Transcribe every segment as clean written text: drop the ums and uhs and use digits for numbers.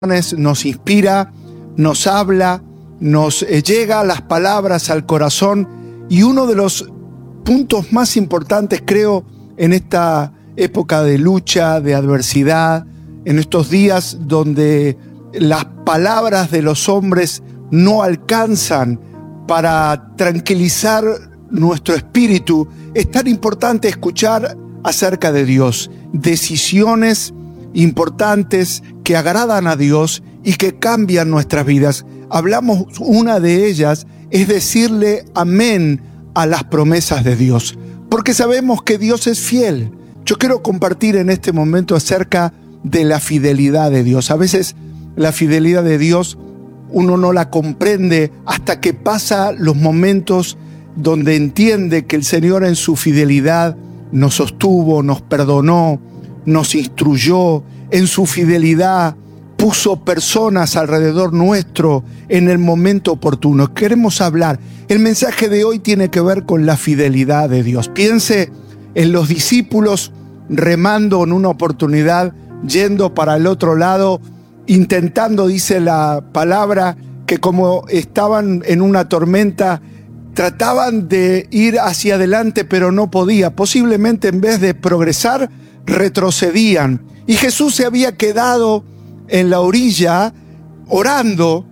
nos inspira, nos habla, nos llega las palabras al corazón. Y uno de los puntos más importantes, creo, en esta época de lucha, de adversidad, en estos días donde las palabras de los hombres no alcanzan para tranquilizar nuestro espíritu, es tan importante escuchar acerca de Dios, decisiones importantes que agradan a Dios y que cambian nuestras vidas. Hablamos, una de ellas es decirle amén a las promesas de Dios, porque sabemos que Dios es fiel. Yo quiero compartir en este momento acerca de la fidelidad de Dios. A veces la fidelidad de Dios uno no la comprende hasta que pasa los momentos donde entiende que el Señor en su fidelidad nos sostuvo, nos perdonó, nos instruyó, en su fidelidad puso personas alrededor nuestro en el momento oportuno. Queremos hablar. El mensaje de hoy tiene que ver con la fidelidad de Dios. Piense en los discípulos remando en una oportunidad, yendo para el otro lado, intentando, dice la palabra, que como estaban en una tormenta, trataban de ir hacia adelante, pero no podía. Posiblemente en vez de progresar, retrocedían. Y Jesús se había quedado en la orilla orando,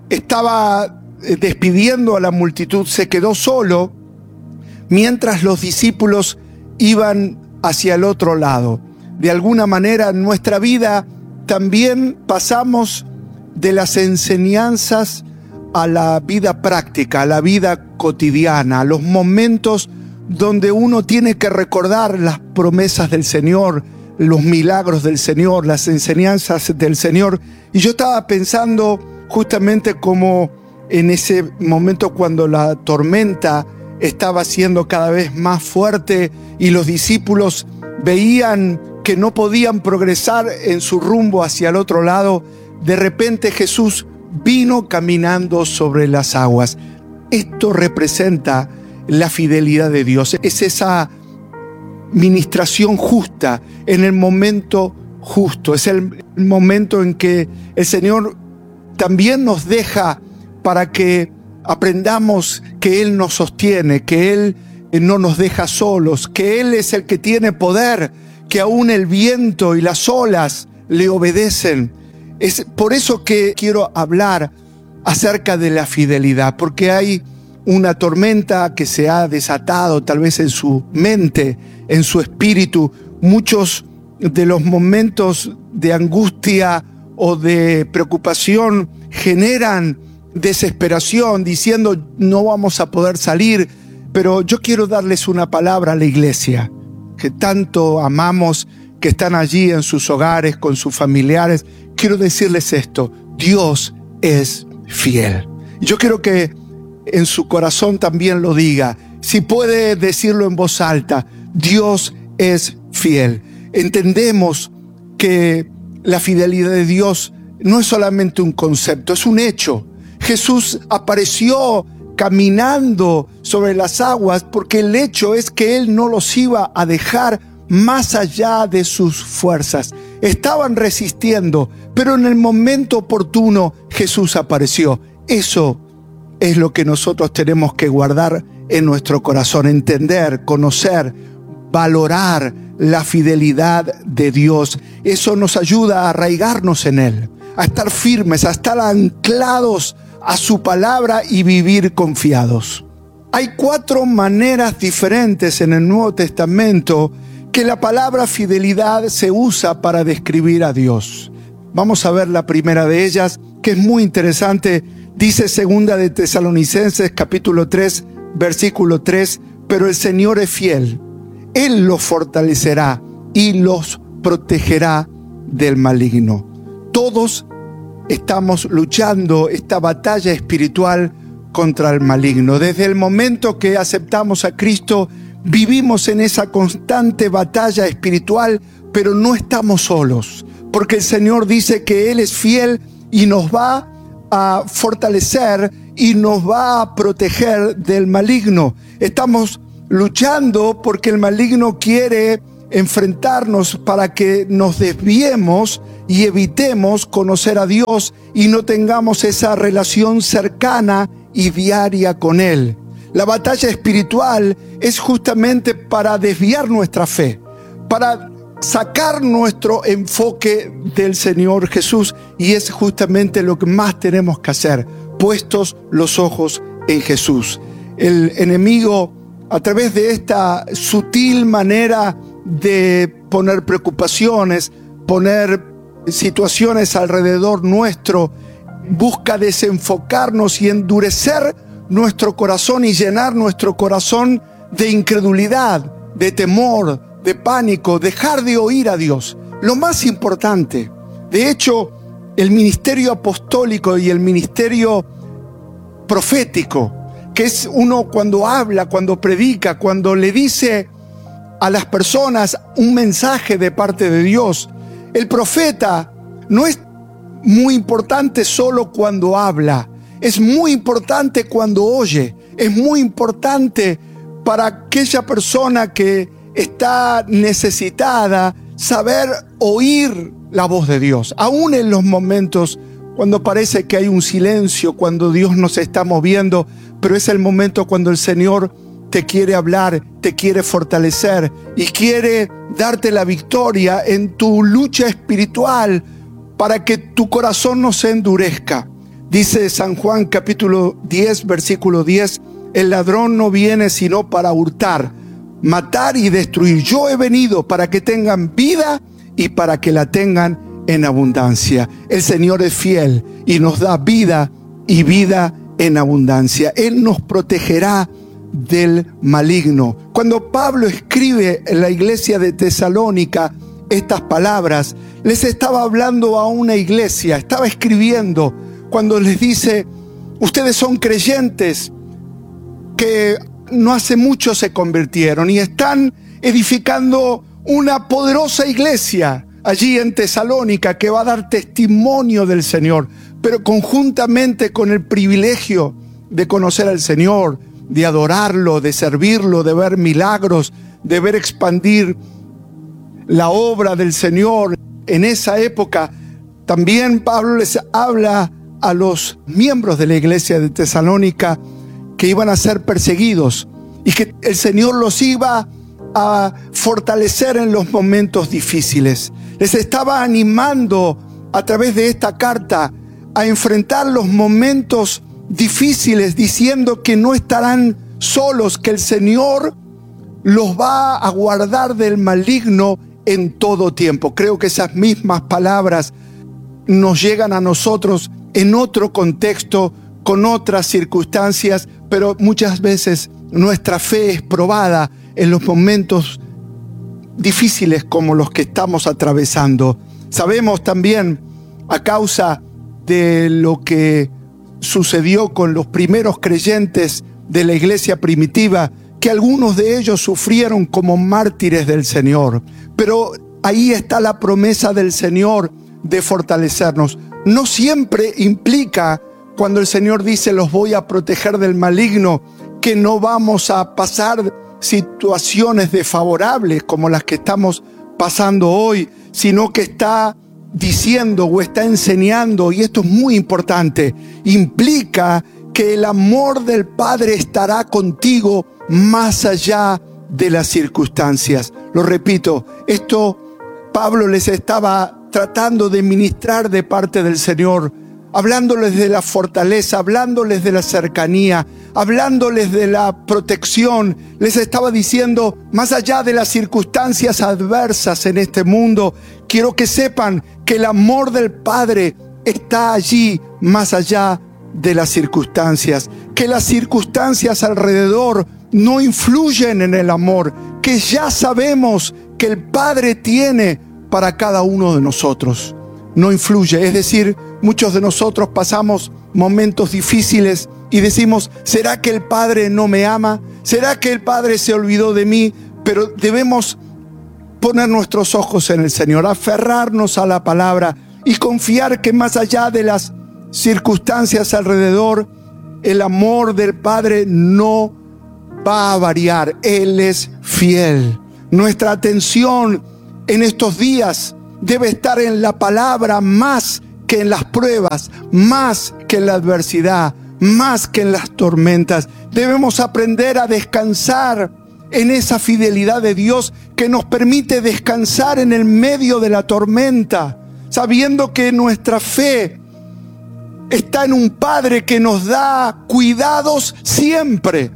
estaba despidiendo a la multitud, se quedó solo, mientras los discípulos iban hacia el otro lado. De alguna manera en nuestra vida también pasamos de las enseñanzas a la vida práctica, a la vida cotidiana, a los momentos donde uno tiene que recordar las promesas del Señor, los milagros del Señor, las enseñanzas del Señor. Y yo estaba pensando justamente como en ese momento cuando la tormenta estaba siendo cada vez más fuerte y los discípulos veían que no podían progresar en su rumbo hacia el otro lado, de repente Jesús vino caminando sobre las aguas. Esto representa la fidelidad de Dios. Es esa ministración justa en el momento justo. Es el momento en que el Señor también nos deja para que aprendamos que Él nos sostiene, que Él no nos deja solos, que Él es el que tiene poder, que aún el viento y las olas le obedecen. Es por eso que quiero hablar acerca de la fidelidad, porque hay una tormenta que se ha desatado tal vez en su mente, en su espíritu. Muchos de los momentos de angustia o de preocupación generan desesperación, diciendo no vamos a poder salir. Pero yo quiero darles una palabra a la iglesia, que tanto amamos, que están allí en sus hogares, con sus familiares. Quiero decirles esto: Dios es fiel. Yo quiero que en su corazón también lo diga. Si puede decirlo en voz alta: Dios es fiel. Entendemos que la fidelidad de Dios no es solamente un concepto, es un hecho. Jesús apareció caminando sobre las aguas porque el hecho es que Él no los iba a dejar más allá de sus fuerzas. Estaban resistiendo, pero en el momento oportuno Jesús apareció. Eso es lo que nosotros tenemos que guardar en nuestro corazón, entender, conocer, valorar la fidelidad de Dios. Eso nos ayuda a arraigarnos en Él, a estar firmes, a estar anclados a su palabra y vivir confiados. Hay 4 maneras diferentes en el Nuevo Testamento que la palabra fidelidad se usa para describir a Dios. Vamos a ver la primera de ellas, que es muy interesante. Dice segunda de Tesalonicenses capítulo 3, versículo 3, pero el Señor es fiel. Él los fortalecerá y los protegerá del maligno. Todos estamos luchando esta batalla espiritual contra el maligno. Desde el momento que aceptamos a Cristo, vivimos en esa constante batalla espiritual, pero no estamos solos, porque el Señor dice que Él es fiel y nos va a fortalecer y nos va a proteger del maligno. Estamos luchando porque el maligno quiere enfrentarnos para que nos desviemos y evitemos conocer a Dios y no tengamos esa relación cercana y diaria con Él. La batalla espiritual es justamente para desviar nuestra fe, para sacar nuestro enfoque del Señor Jesús, y es justamente lo que más tenemos que hacer, puestos los ojos en Jesús. El enemigo, a través de esta sutil manera de poner preocupaciones, poner situaciones alrededor nuestro, busca desenfocarnos y endurecer nuestro corazón y llenar nuestro corazón de incredulidad, de temor, de pánico, dejar de oír a Dios. Lo más importante, de hecho, el ministerio apostólico y el ministerio profético, que es uno cuando habla, cuando predica, cuando le dice a las personas un mensaje de parte de Dios. El profeta no es muy importante solo cuando habla, es muy importante cuando oye, es muy importante para aquella persona que está necesitada saber oír la voz de Dios, aún en los momentos cuando parece que hay un silencio, cuando Dios no se está moviendo, pero es el momento cuando el Señor te quiere hablar, te quiere fortalecer y quiere darte la victoria en tu lucha espiritual para que tu corazón no se endurezca. Dice San Juan capítulo 10, versículo 10, el ladrón no viene sino para hurtar, matar y destruir. Yo he venido para que tengan vida y para que la tengan en abundancia. El Señor es fiel y nos da vida y vida en abundancia. Él nos protegerá del maligno. Cuando Pablo escribe en la iglesia de Tesalónica estas palabras, les estaba hablando a una iglesia, estaba escribiendo cuando les dice: ustedes son creyentes que no hace mucho se convirtieron y están edificando una poderosa iglesia allí en Tesalónica que va a dar testimonio del Señor, pero conjuntamente con el privilegio de conocer al Señor, de adorarlo, de servirlo, de ver milagros, de ver expandir la obra del Señor. En esa época también Pablo les habla a los miembros de la iglesia de Tesalónica que iban a ser perseguidos y que el Señor los iba a fortalecer en los momentos difíciles. Les estaba animando a través de esta carta a enfrentar los momentos difíciles, diciendo que no estarán solos, que el Señor los va a guardar del maligno en todo tiempo. Creo que esas mismas palabras nos llegan a nosotros en otro contexto, con otras circunstancias, pero muchas veces nuestra fe es probada en los momentos difíciles como los que estamos atravesando. Sabemos también, a causa de lo que sucedió con los primeros creyentes de la iglesia primitiva, que algunos de ellos sufrieron como mártires del Señor. Pero ahí está la promesa del Señor de fortalecernos. No siempre implica, cuando el Señor dice los voy a proteger del maligno, que no vamos a pasar situaciones desfavorables como las que estamos pasando hoy, sino que está diciendo o está enseñando, y esto es muy importante, implica que el amor del Padre estará contigo más allá de las circunstancias. Lo repito, esto Pablo les estaba tratando de ministrar de parte del Señor, hablándoles de la fortaleza, hablándoles de la cercanía, hablándoles de la protección. Les estaba diciendo, más allá de las circunstancias adversas en este mundo, quiero que sepan que el amor del Padre está allí, más allá de las circunstancias, que las circunstancias alrededor no influyen en el amor que ya sabemos que el Padre tiene para cada uno de nosotros. No influye, es decir, muchos de nosotros pasamos momentos difíciles y decimos, ¿será que el Padre no me ama? ¿Será que el Padre se olvidó de mí? Pero debemos poner nuestros ojos en el Señor, aferrarnos a la palabra y confiar que más allá de las circunstancias alrededor, el amor del Padre no va a variar. Él es fiel. Nuestra atención en estos días debe estar en la palabra más que en las pruebas, más que en la adversidad, más que en las tormentas. Debemos aprender a descansar en esa fidelidad de Dios que nos permite descansar en el medio de la tormenta, sabiendo que nuestra fe está en un Padre que nos da cuidados siempre,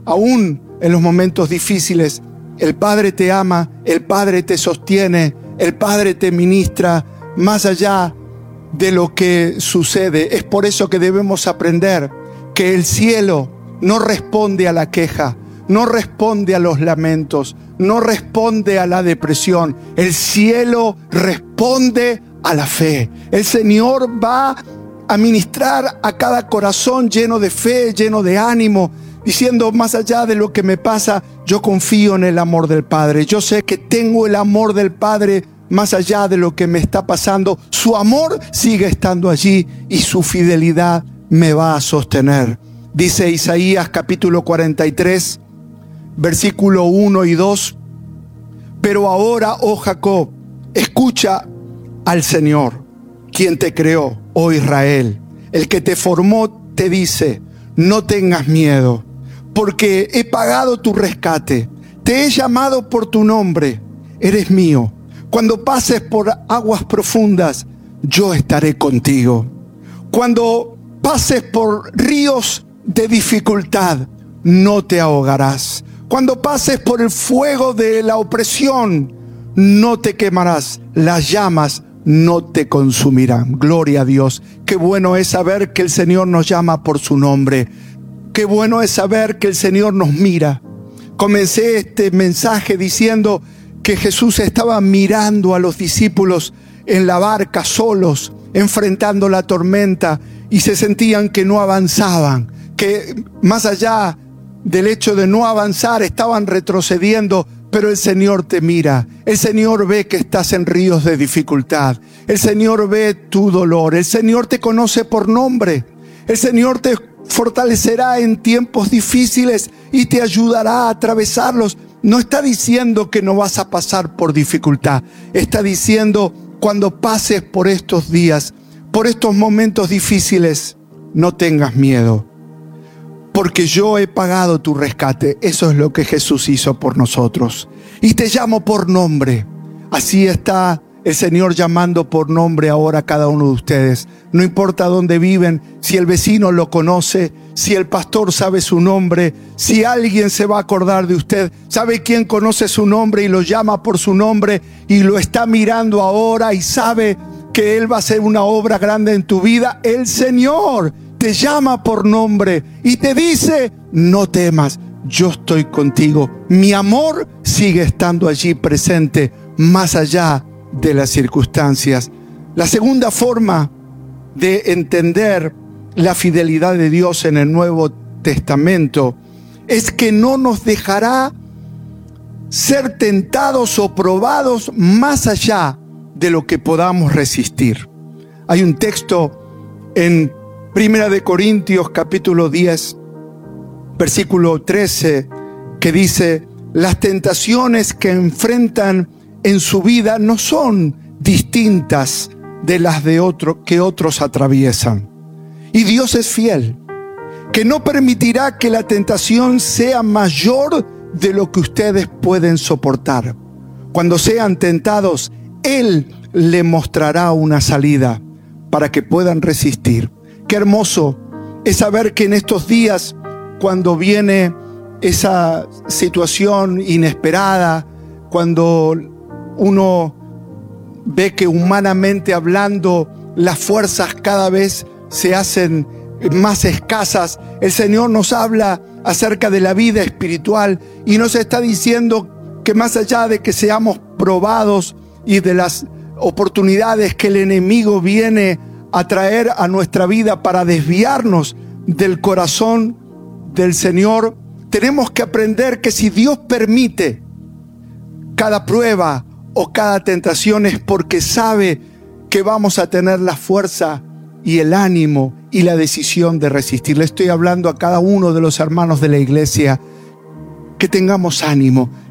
aún en los momentos difíciles. El Padre te ama, el Padre te sostiene, el Padre te ministra más allá de lo que sucede. Es por eso que debemos aprender que el cielo no responde a la queja, no responde a los lamentos, no responde a la depresión. El cielo responde a la fe. El Señor va a ministrar a cada corazón lleno de fe, lleno de ánimo, diciendo: más allá de lo que me pasa, yo confío en el amor del Padre. Yo sé que tengo el amor del Padre más allá de lo que me está pasando. Su amor sigue estando allí y su fidelidad me va a sostener. Dice Isaías capítulo 43, versículo 1 y 2. Pero ahora, oh Jacob, escucha al Señor, quien te creó, oh Israel. El que te formó te dice: no tengas miedo, porque he pagado tu rescate. Te he llamado por tu nombre, eres mío. Cuando pases por aguas profundas, yo estaré contigo. Cuando pases por ríos de dificultad, no te ahogarás. Cuando pases por el fuego de la opresión, no te quemarás. Las llamas no te consumirán. Gloria a Dios. Qué bueno es saber que el Señor nos llama por su nombre. Qué bueno es saber que el Señor nos mira. Comencé este mensaje diciendo que Jesús estaba mirando a los discípulos en la barca solos, enfrentando la tormenta, y se sentían que no avanzaban, que más allá del hecho de no avanzar estaban retrocediendo. Pero el Señor te mira, el Señor ve que estás en ríos de dificultad, el Señor ve tu dolor, el Señor te conoce por nombre, el Señor te fortalecerá en tiempos difíciles y te ayudará a atravesarlos. No está diciendo que no vas a pasar por dificultad, está diciendo: cuando pases por estos días, por estos momentos difíciles, no tengas miedo, porque yo he pagado tu rescate. Eso es lo que Jesús hizo por nosotros. Y te llamo por nombre. Así está el Señor llamando por nombre ahora a cada uno de ustedes. No importa dónde viven, si el vecino lo conoce, si el pastor sabe su nombre, si alguien se va a acordar de usted. ¿Sabe quién conoce su nombre y lo llama por su nombre y lo está mirando ahora y sabe que Él va a hacer una obra grande en tu vida? El Señor te llama por nombre y te dice: no temas, yo estoy contigo. Mi amor sigue estando allí presente, más allá de las circunstancias. La segunda forma de entender la fidelidad de Dios en el Nuevo Testamento es que no nos dejará ser tentados o probados más allá de lo que podamos resistir. Hay un texto en Primera de Corintios capítulo 10, versículo 13, que dice: las tentaciones que enfrentan en su vida no son distintas de las de que otros atraviesan. Y Dios es fiel, que no permitirá que la tentación sea mayor de lo que ustedes pueden soportar. Cuando sean tentados, Él le mostrará una salida para que puedan resistir. Qué hermoso es saber que en estos días, cuando viene esa situación inesperada, cuando uno ve que humanamente hablando las fuerzas cada vez se hacen más escasas, el Señor nos habla acerca de la vida espiritual y nos está diciendo que más allá de que seamos probados y de las oportunidades que el enemigo viene a traer a nuestra vida para desviarnos del corazón del Señor, tenemos que aprender que si Dios permite cada prueba o cada tentación es porque sabe que vamos a tener la fuerza y el ánimo y la decisión de resistir. Le estoy hablando a cada uno de los hermanos de la iglesia que tengamos ánimo,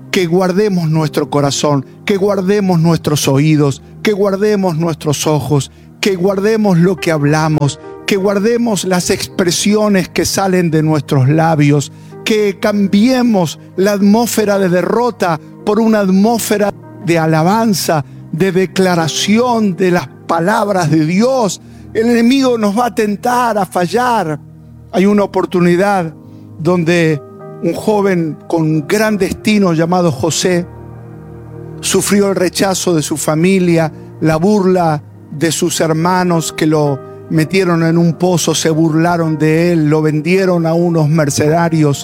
que guardemos nuestro corazón, que guardemos nuestros oídos, que guardemos nuestros ojos, que guardemos lo que hablamos, que guardemos las expresiones que salen de nuestros labios, que cambiemos la atmósfera de derrota por una atmósfera de alabanza, de declaración de las palabras de Dios. El enemigo nos va a tentar a fallar. Hay una oportunidad donde un joven con gran destino llamado José sufrió el rechazo de su familia, la burla de sus hermanos que lo metieron en un pozo, se burlaron de él, lo vendieron a unos mercenarios.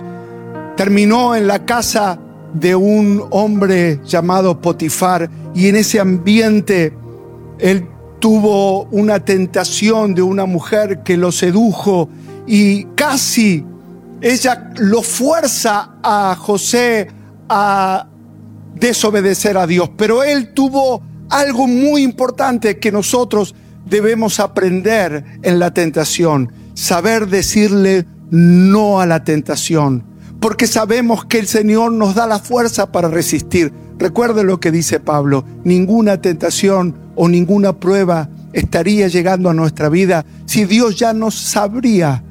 Terminó en la casa de un hombre llamado Potifar, y en ese ambiente él tuvo una tentación de una mujer que lo sedujo y casi ella lo fuerza a José a desobedecer a Dios. Pero él tuvo algo muy importante que nosotros debemos aprender en la tentación: saber decirle no a la tentación, porque sabemos que el Señor nos da la fuerza para resistir. Recuerde lo que dice Pablo: ninguna tentación o ninguna prueba estaría llegando a nuestra vida si Dios ya no sabría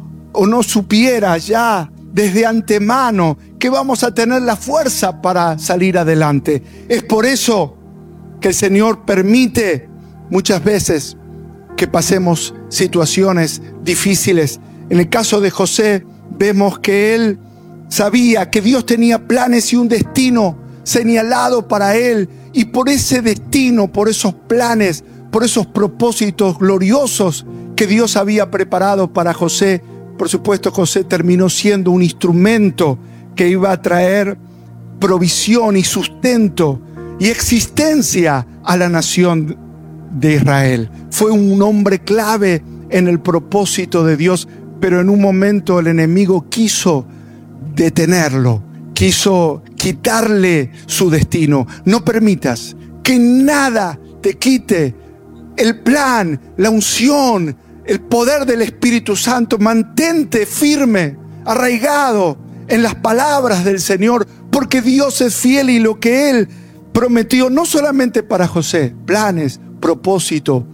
o no supiera ya desde antemano que vamos a tener la fuerza para salir adelante. Es por eso que el Señor permite muchas veces que pasemos situaciones difíciles. En el caso de José vemos que él sabía que Dios tenía planes y un destino señalado para él, y por ese destino, por esos planes, por esos propósitos gloriosos que Dios había preparado para José, por supuesto José terminó siendo un instrumento que iba a traer provisión y sustento y existencia a la nación de Israel. Fue un hombre clave en el propósito de Dios, pero en un momento el enemigo quiso detenerlo, quiso quitarle su destino. No permitas que nada te quite el plan, la unción, el poder del Espíritu Santo. Mantente firme, arraigado en las palabras del Señor, porque Dios es fiel y lo que Él prometió, no solamente para José, planes, propósito,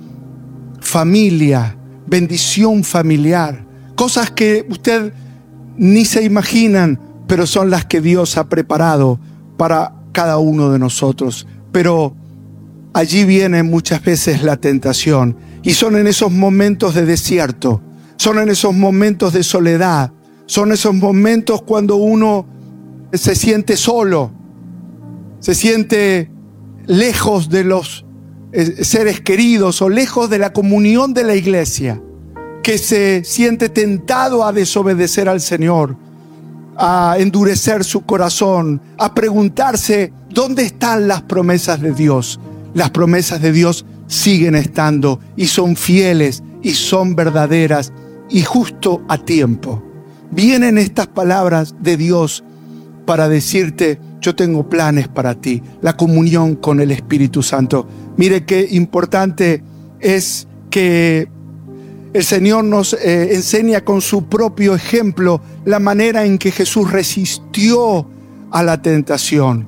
familia, bendición familiar, cosas que usted ni se imaginan, pero son las que Dios ha preparado para cada uno de nosotros. Pero allí viene muchas veces la tentación, y son en esos momentos de desierto, son en esos momentos de soledad, son esos momentos cuando uno se siente solo, se siente lejos de los seres queridos o lejos de la comunión de la iglesia, que se siente tentado a desobedecer al Señor, a endurecer su corazón, a preguntarse ¿dónde están las promesas de Dios? Las promesas de Dios siguen estando y son fieles y son verdaderas y justo a tiempo. Vienen estas palabras de Dios para decirte: yo tengo planes para ti, la comunión con el Espíritu Santo. Mire qué importante es que el Señor nos enseña con su propio ejemplo la manera en que Jesús resistió a la tentación.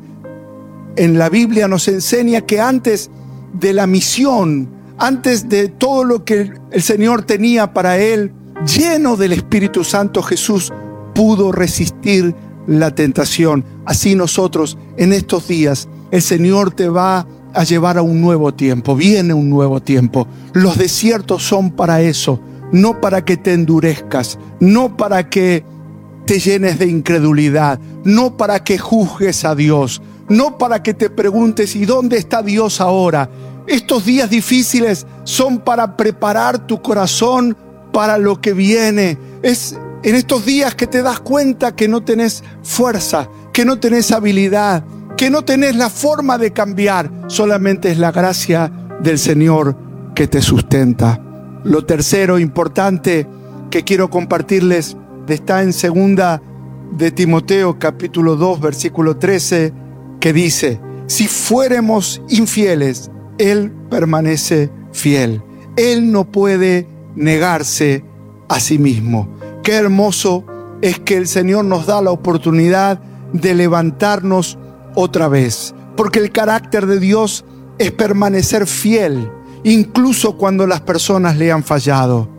En la Biblia nos enseña que antes de la misión, antes de todo lo que el Señor tenía para él, lleno del Espíritu Santo, Jesús pudo resistir la tentación. Así nosotros en estos días, el Señor te va a llevar a un nuevo tiempo. Viene un nuevo tiempo. Los desiertos son para eso, no para que te endurezcas, no para que te llenes de incredulidad, no para que juzgues a Dios, no para que te preguntes ¿y dónde está Dios ahora? Estos días difíciles son para preparar tu corazón para lo que viene. Es en estos días que te das cuenta que no tenés fuerza, que no tenés habilidad, que no tenés la forma de cambiar. Solamente es la gracia del Señor que te sustenta. Lo tercero importante que quiero compartirles está en 2 de Timoteo capítulo 2 versículo 13, que dice: si fuéramos infieles, Él permanece fiel. Él no puede negarse a sí mismo. Qué hermoso es que el Señor nos da la oportunidad de levantarnos otra vez, porque el carácter de Dios es permanecer fiel, incluso cuando las personas le han fallado.